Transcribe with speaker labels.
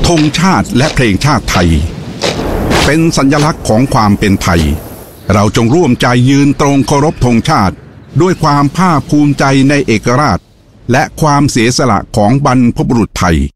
Speaker 1: ธงชาติและเพลงชาติไทยเป็นสัญลักษณ์ของความเป็นไทยเราจงร่วมใจยืนตรงเคารพธงชาติด้วยความภาคภูมิใจในเอกราชและความเสียสละของบรรพบุรุษไทย